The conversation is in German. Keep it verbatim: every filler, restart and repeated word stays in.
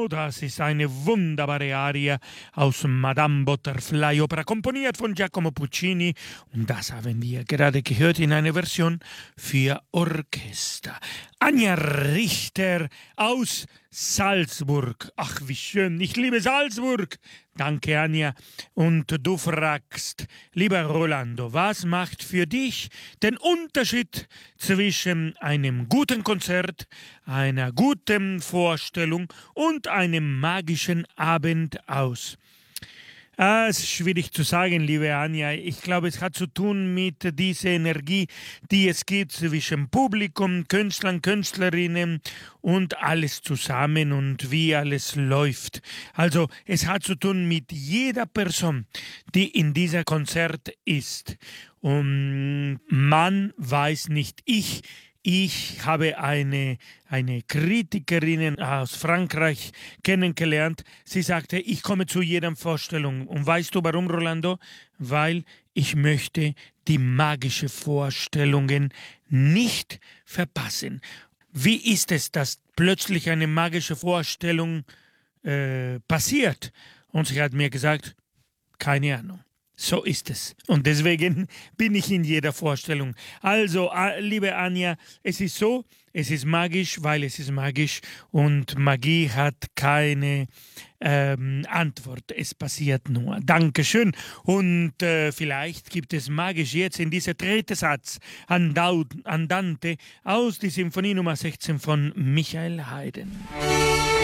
Oh, das ist eine wunderbare Arie aus Madame Butterfly, Opera, komponiert von Giacomo Puccini. Und das haben wir gerade gehört in einer Version für Orchester. Anja Richter aus Salzburg. Ach, wie schön. Ich liebe Salzburg. Danke, Anja. Und du fragst, lieber Rolando, was macht für dich den Unterschied zwischen einem guten Konzert, einer guten Vorstellung und einem magischen Abend aus? Ah, es ist schwierig zu sagen, liebe Anja. Ich glaube, es hat zu tun mit dieser Energie, die es gibt zwischen Publikum, Künstlern, Künstlerinnen und alles zusammen und wie alles läuft. Also es hat zu tun mit jeder Person, die in dieser Konzert ist. Und man weiß nicht, ich Ich habe eine, eine Kritikerin aus Frankreich kennengelernt. Sie sagte, ich komme zu jeder Vorstellung. Und weißt du warum, Rolando? Weil ich möchte die magischen Vorstellungen nicht verpassen. Wie ist es, dass plötzlich eine magische Vorstellung äh, passiert? Und sie hat mir gesagt, keine Ahnung. So ist es. Und deswegen bin ich in jeder Vorstellung. Also, liebe Anja, es ist so, es ist magisch, weil es ist magisch und Magie hat keine ähm, Antwort. Es passiert nur. Dankeschön. Und äh, vielleicht gibt es magisch jetzt in dieser dritten Satz Andante aus der Symphonie Nummer sechzehn von Michael Haydn.